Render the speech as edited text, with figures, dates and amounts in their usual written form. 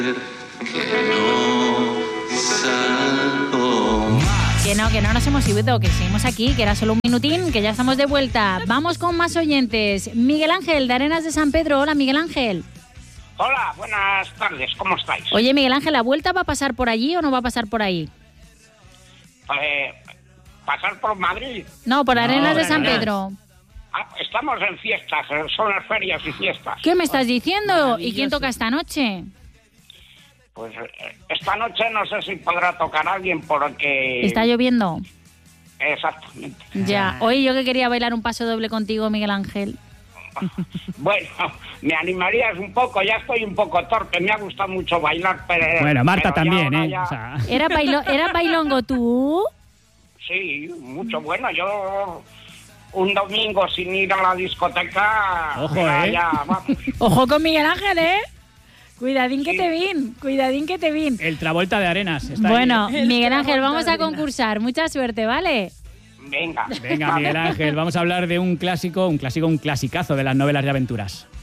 Que no nos hemos ido, que seguimos aquí, que era solo un minutín, que ya estamos de vuelta. Vamos con más oyentes. Miguel Ángel, de Arenas de San Pedro. Hola, Miguel Ángel. Hola, buenas tardes, ¿cómo estáis? Oye, Miguel Ángel, ¿la vuelta va a pasar por allí o no va a pasar por ahí? ¿Pasar por Madrid? No, por Arenas de San Pedro. Estamos en fiestas, son las ferias y fiestas. ¿Qué me estás diciendo? ¿Y quién toca esta noche? Pues esta noche no sé si podrá tocar alguien porque... ¿Está lloviendo? Exactamente. Ya. Oye, yo que quería bailar un paso doble contigo, Miguel Ángel. Bueno, me animarías un poco, ya estoy un poco torpe, me ha gustado mucho bailar, pero... Bueno, Marta también, ¿eh? Ya... O sea... ¿Era bailongo tú? Sí, mucho. Bueno, yo un domingo sin ir a la discoteca... Ojo, ya, vamos. Ojo con Miguel Ángel, ¿eh? Cuidadín que Sí. te vin. El Travolta de Arenas. Está Bueno, ahí, ¿eh? Miguel Ángel, vamos a concursar. Mucha suerte, ¿vale? Venga. Venga, Miguel Ángel, vamos a hablar de un clasicazo de las novelas de aventuras.